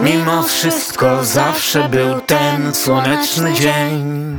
Mimo wszystko zawsze był ten słoneczny dzień.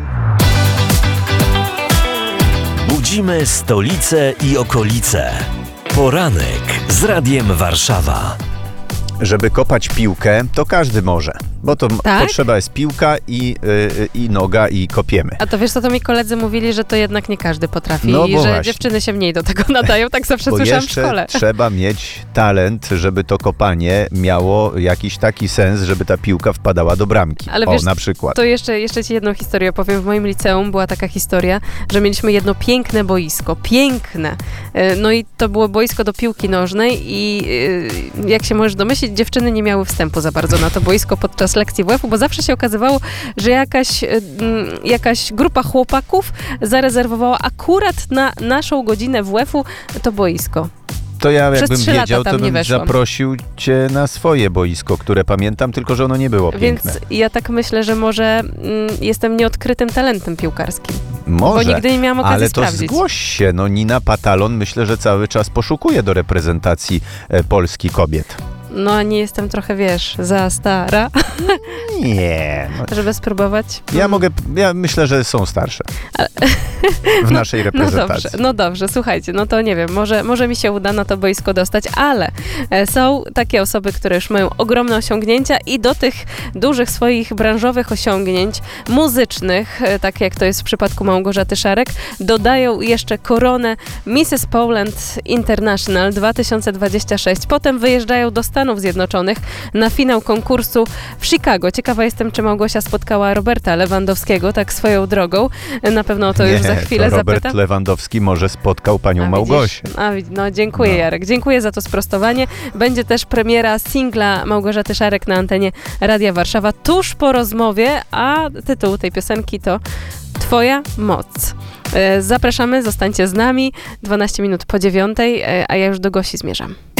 Budzimy stolicę i okolice. Poranek z Radiem Warszawa. Żeby kopać piłkę, to każdy może. Bo to Tak? potrzeba jest piłka i noga i kopiemy. A to wiesz co, to mi koledzy mówili, że to jednak nie każdy potrafi No i bo że właśnie. dziewczyny się mniej do tego nadają, tak zawsze Bo słyszałam w jeszcze szkole. trzeba mieć talent, żeby to kopanie miało jakiś taki sens, żeby ta piłka wpadała do bramki. Ale wiesz, na przykład. To jeszcze ci jedną historię opowiem. W moim liceum była taka historia, że mieliśmy jedno piękne boisko. Piękne. No i to było boisko do piłki nożnej i jak się możesz domyślić, dziewczyny nie miały wstępu za bardzo na to boisko podczas lekcji WF-u, bo zawsze się okazywało, że jakaś grupa chłopaków zarezerwowała akurat na naszą godzinę WF-u to boisko. To ja Przez jakbym 3 lata wiedział, tam to nie bym weszłam. zaprosił cię na swoje boisko, które pamiętam, tylko że ono nie było piękne. Więc ja tak myślę, że może jestem nieodkrytym talentem piłkarskim. Może, Bo nigdy nie miałam okazji ale to sprawdzić. zgłoś się. No Nina Patalon myślę, że cały czas poszukuje do reprezentacji Polski kobiet. No a nie jestem trochę, wiesz, za stara, Nie. No. żeby spróbować. Ja myślę, że są starsze w naszej reprezentacji. No dobrze, słuchajcie, no to nie wiem, może mi się uda na to boisko dostać, ale są takie osoby, które już mają ogromne osiągnięcia i do tych dużych swoich branżowych osiągnięć muzycznych, tak jak to jest w przypadku Małgorzaty Szarek, dodają jeszcze koronę Mrs. Poland International 2026. Potem wyjeżdżają do Stanów Zjednoczonych na finał konkursu w Chicago. Ciekawa jestem, czy Małgosia spotkała Roberta Lewandowskiego tak swoją drogą. Na pewno to już za chwilę to Robert zapytam. Lewandowski może spotkał panią Małgosię. No dziękuję, Jarek. Dziękuję za to sprostowanie. Będzie też premiera singla Małgorzaty Szarek na antenie Radia Warszawa tuż po rozmowie, a tytuł tej piosenki to Twoja moc. Zapraszamy, zostańcie z nami. 12 minut po 9, a ja już do Gosi zmierzam.